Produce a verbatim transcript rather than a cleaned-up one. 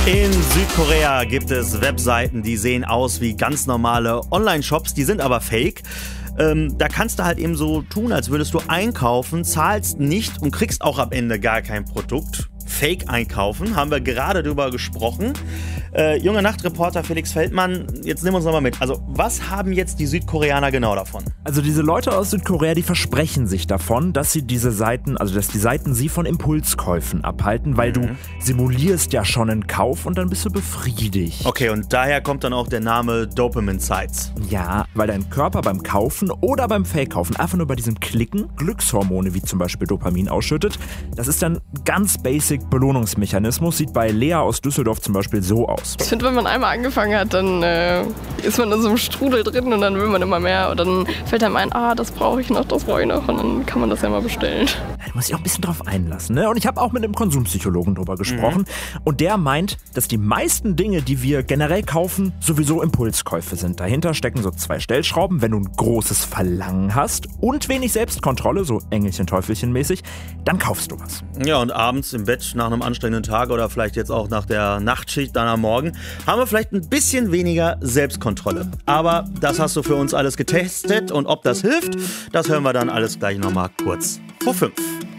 In Südkorea gibt es Webseiten, die sehen aus wie ganz normale Online-Shops, die sind aber fake. Ähm, da kannst du halt eben so tun, als würdest du einkaufen, zahlst nicht und kriegst auch am Ende gar kein Produkt. Fake einkaufen, haben wir gerade drüber gesprochen. Äh, junger Nachtreporter Felix Feldmann, jetzt nimm uns nochmal mit. Also, was haben jetzt die Südkoreaner genau davon? Also diese Leute aus Südkorea, die versprechen sich davon, dass sie diese Seiten, also dass die Seiten sie von Impulskäufen abhalten, weil mhm. du simulierst ja schon einen Kauf und dann bist du befriedigt. Okay, und daher kommt dann auch der Name Dopamine Sites. Ja, weil dein Körper beim Kaufen oder beim Fake-Kaufen einfach nur bei diesem Klicken Glückshormone wie zum Beispiel Dopamin ausschüttet. Das ist dann ganz basic Belohnungsmechanismus, sieht bei Lea aus Düsseldorf zum Beispiel so aus. Ich finde, wenn man einmal angefangen hat, dann äh, ist man in so einem Strudel drin und dann will man immer mehr und dann fällt einem ein, ah, das brauche ich noch, das brauche ich noch und dann kann man das ja mal bestellen. Da muss ich auch ein bisschen drauf einlassen, ne? Und ich habe auch mit einem Konsumpsychologen drüber gesprochen mhm. und der meint, dass die meisten Dinge, die wir generell kaufen, sowieso Impulskäufe sind. Dahinter stecken so zwei Stellschrauben, wenn du ein großes Verlangen hast und wenig Selbstkontrolle, so Engelchen-Teufelchen-mäßig, dann kaufst du was. Ja, und abends im Bett nach einem anstrengenden Tag oder vielleicht jetzt auch nach der Nachtschicht dann am Morgen, haben wir vielleicht ein bisschen weniger Selbstkontrolle. Aber das hast du für uns alles getestet und ob das hilft, das hören wir dann alles gleich nochmal kurz vor fünf.